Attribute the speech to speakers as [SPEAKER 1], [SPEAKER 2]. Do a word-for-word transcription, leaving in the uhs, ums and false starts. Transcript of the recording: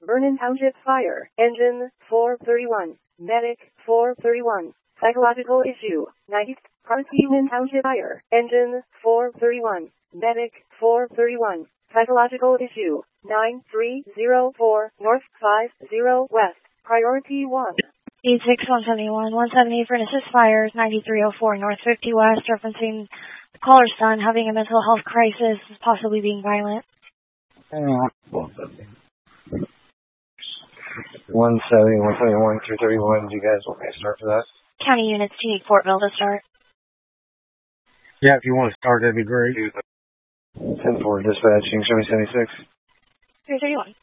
[SPEAKER 1] Vernon Township Fire. Engine four thirty-one. Medic four thirty-one. Psychological issue ninety. Parkview Township Fire. Engine four thirty-one. Medic four thirty-one. Psychological issue nine three zero four North five zero West. Priority one.
[SPEAKER 2] eight six one seven one one seventy for an assist fires ninety-three oh four North fifty West, referencing the caller's son having a mental health crisis, possibly being violent.
[SPEAKER 3] one seventy, one seventy-one, two thirty-one. Do you guys want me to start for that?
[SPEAKER 2] County units, do you need Fortville to start?
[SPEAKER 3] Yeah, if you want to start, that'd be great. ten four dispatching, seventy seventy-six.
[SPEAKER 2] three thirty-one.